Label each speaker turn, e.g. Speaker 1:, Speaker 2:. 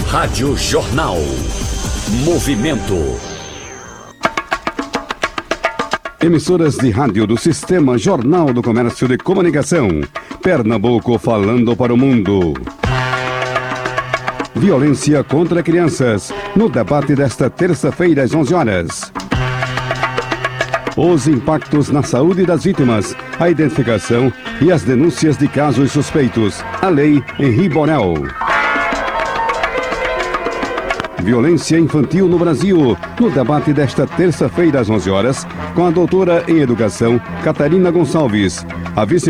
Speaker 1: Rádio Jornal. Movimento.
Speaker 2: Emissoras de rádio do Sistema Jornal do Comércio de Comunicação. Pernambuco falando para o mundo. Violência contra crianças. No debate desta terça-feira às 11 horas. Os impactos na saúde das vítimas, a identificação e as denúncias de casos suspeitos. A lei Henri Borel. Violência infantil no Brasil, no debate desta terça-feira às 11 horas, com a doutora em Educação, Catarina Gonçalves, a vice